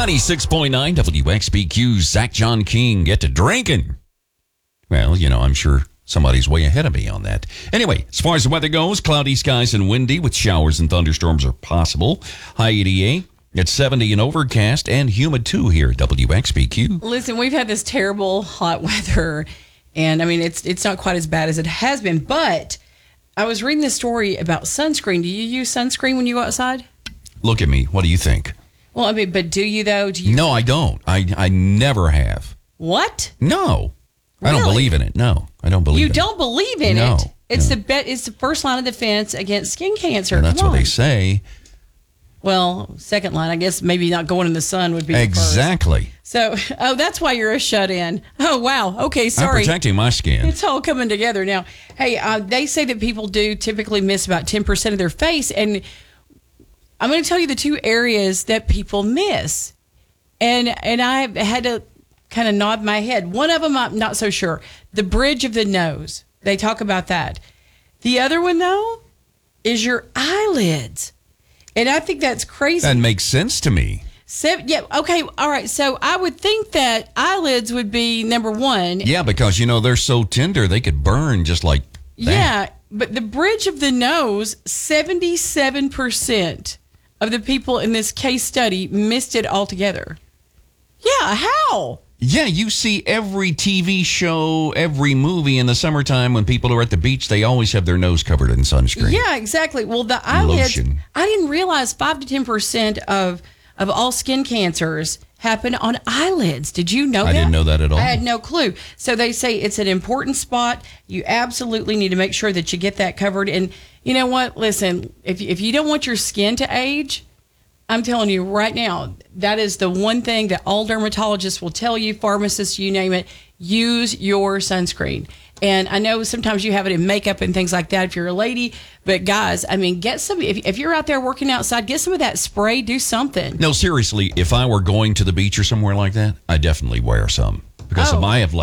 96.9 WXBQ, Zach John King, get to drinking. Well, I'm sure somebody's way ahead of me on that. Anyway, as far as the weather goes, cloudy skies and windy with showers and thunderstorms are possible. High 88. It's 70 and overcast and humid too here at WXBQ. Listen, we've had this terrible hot weather, and I mean, it's not quite as bad as it has been, but I was reading this story about sunscreen. Do you use sunscreen when you go outside? Look at me. What do you think? Well, I mean, but do you though? No, I don't. I never have. What? No. Really? I don't believe in it. No, I don't believe in it. You don't believe in No, it? It's no. it's the first line of defense against skin cancer. And that's Come what on. they say. Well, second line, I guess maybe not going in the sun would be Exactly. the first. So, that's why you're a shut-in. Oh, wow. Okay, sorry. I'm protecting my skin. It's all coming together now. Hey, they say that people do typically miss about 10% of their face, and I'm going to tell you the two areas that people miss. And I had to kind of nod my head. One of them, I'm not so sure. The bridge of the nose. They talk about that. The other one, though, is your eyelids. And I think that's crazy. That makes sense to me. Yeah, okay, all right. So I would think that eyelids would be number one. Yeah, because, they're so tender, they could burn just like that. Yeah, but the bridge of the nose, 77% of the people in this case study missed it altogether. Yeah, how? Yeah, you see every TV show, every movie in the summertime when people are at the beach, they always have their nose covered in sunscreen. Yeah, exactly. Well, the eyelids, Lotion. I didn't realize 5 to 10% of all skin cancers happen on eyelids. Did you know that? I didn't know that at all. I had no clue. So they say it's an important spot. You absolutely need to make sure that you get that covered. And you know what? Listen, if you don't want your skin to age, I'm telling you right now, that is the one thing that all dermatologists will tell you, pharmacists, you name it, use your sunscreen. And I know sometimes you have it in makeup and things like that if you're a lady, but guys, I mean, get some, if you're out there working outside, get some of that spray, do something. No, seriously, if I were going to the beach or somewhere like that, I definitely wear some. Because I have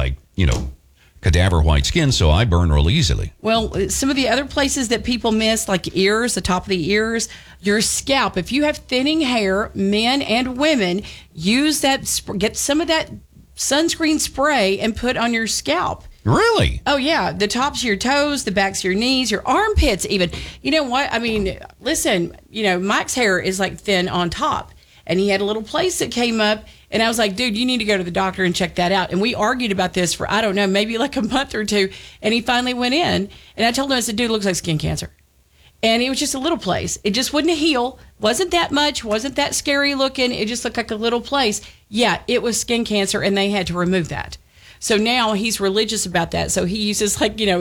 cadaver white skin, so I burn real easily. Well, some of the other places that people miss, like ears, the top of the ears, your scalp. If you have thinning hair, men and women, use that, get some of that sunscreen spray and put on your scalp. Really? Oh, yeah. The tops of your toes, the backs of your knees, your armpits even. You know what? I mean, listen, Mike's hair is like thin on top. And he had a little place that came up. And I was like, dude, you need to go to the doctor and check that out. And we argued about this for, I don't know, maybe like a month or two. And he finally went in. And I told him, I said, dude, it looks like skin cancer. And it was just a little place. It just wouldn't heal. Wasn't that much. Wasn't that scary looking. It just looked like a little place. Yeah, it was skin cancer. And they had to remove that. So now he's religious about that. So he uses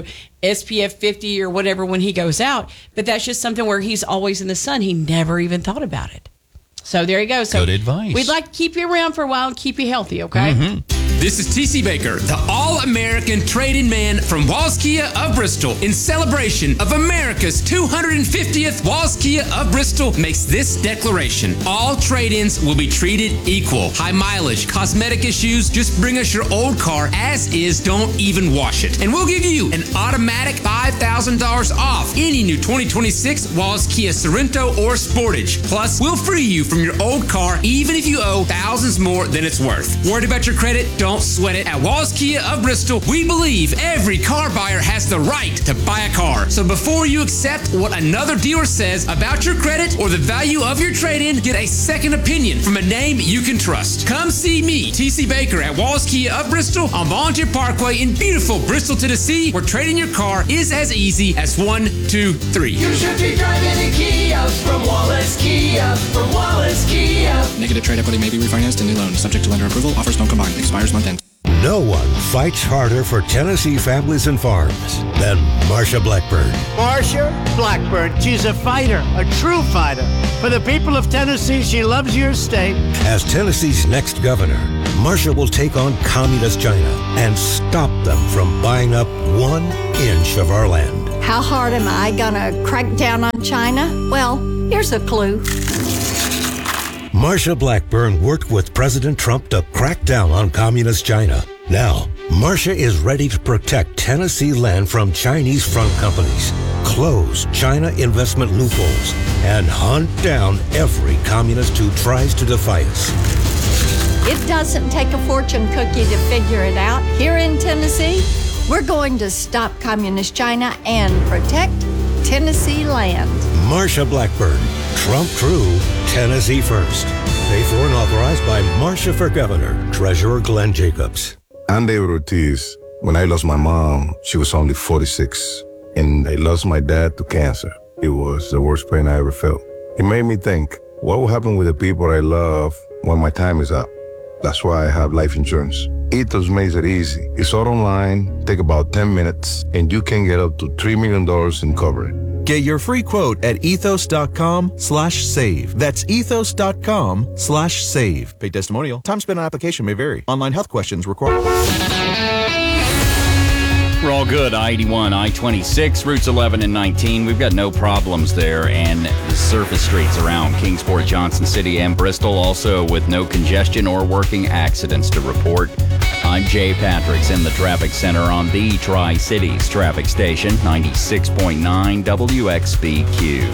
SPF 50 or whatever when he goes out. But that's just something where he's always in the sun. He never even thought about it. So there you go. So good advice. We'd like to keep you around for a while and keep you healthy, okay? Mm-hmm. This is TC Baker, the all-American trade-in man from Walls Kia of Bristol. In celebration of America's 250th, Walls Kia of Bristol makes this declaration. All trade-ins will be treated equal. High mileage, cosmetic issues, just bring us your old car as is, don't even wash it. And we'll give you an automatic $5,000 off any new 2026 Walls Kia Sorento or Sportage. Plus, we'll free you from your old car even if you owe thousands more than it's worth. Worried about your credit? Don't sweat it. At Walls Kia of Bristol, we believe every car buyer has the right to buy a car. So before you accept what another dealer says about your credit or the value of your trade-in, get a second opinion from a name you can trust. Come see me, TC Baker, at Walls Kia of Bristol on Volunteer Parkway in beautiful Bristol, Tennessee, where trading your car is as easy as 1, 2, 3. You should be driving a Kia from Wallace Kia, from Wallace Kia. Negative trade equity may be refinanced in new loan. Subject to lender approval. Offers don't combine. Expires month end. No one fights harder for Tennessee families and farms than Marsha Blackburn. Marsha Blackburn, she's a fighter, a true fighter. For the people of Tennessee, she loves your state. As Tennessee's next governor, Marsha will take on communist China and stop them from buying up 1 inch of our land. How hard am I gonna crack down on China? Well, here's a clue. Marsha Blackburn worked with President Trump to crack down on communist China. Now, Marsha is ready to protect Tennessee land from Chinese front companies, close China investment loopholes, and hunt down every communist who tries to defy us. It doesn't take a fortune cookie to figure it out. Here in Tennessee, we're going to stop Communist China and protect Tennessee land. Marsha Blackburn, Trump True, Tennessee First. Paid for and authorized by Marsha for Governor, Treasurer Glenn Jacobs. I'm David Ortiz. When I lost my mom, she was only 46, and I lost my dad to cancer. It was the worst pain I ever felt. It made me think, what will happen with the people I love when my time is up? That's why I have life insurance. Ethos makes it easy. It's all online, take about 10 minutes, and you can get up to $3 million in coverage. Get your free quote at ethos.com/save. That's ethos.com/save. Paid testimonial. Time spent on application may vary. Online health questions required. We're all good. I-81, I-26, routes 11 and 19. We've got no problems there. And the surface streets around Kingsport, Johnson City, and Bristol also with no congestion or working accidents to report. I'm Jay Patrick in the Traffic Center on the Tri-Cities Traffic Station, 96.9 WXBQ.